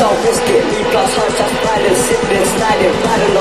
don't risk it. Leave glass hearts, just sliding, sipping, sliding, riding